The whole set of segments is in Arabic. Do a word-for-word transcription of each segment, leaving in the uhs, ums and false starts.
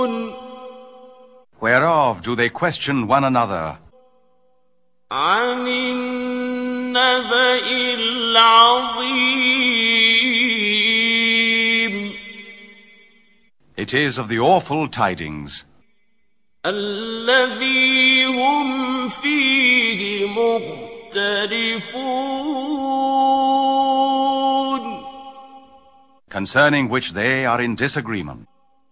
Whereof do they question one another? عن النبأ العظيم. It is of the awful tidings. الذي هم فيه مختلفون. Concerning which they are in disagreement.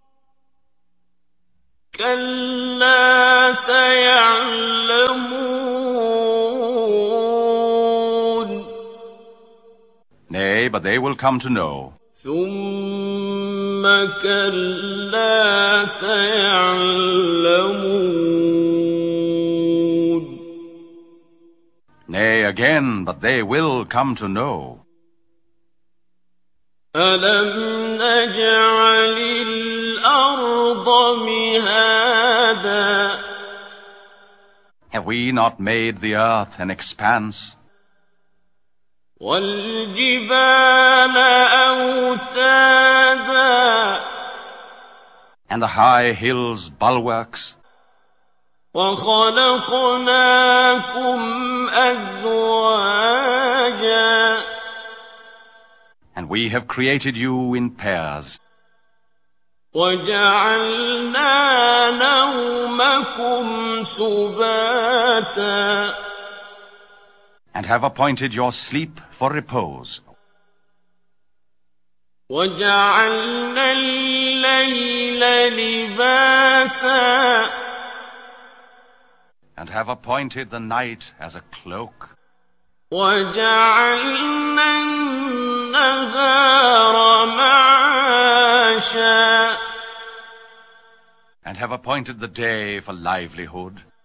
كلا سيعلمون. Nay, but they will come to know. ثم كلا سيعلمون. Nay, again, but they will come to know. ألم نجعل الأرض مهادا. Have we not made the earth an expanse? والجبال أوتادا. And the high hills bulwarks? وخلقناكم أزواجا. And we have created you in pairs. وجعلنا نومكم سباتا. And have appointed your sleep for repose. وجعلنا الليل لباسا. And have appointed the night as a cloak. وجعلنا النهار معاشا. And have appointed the day for livelihood.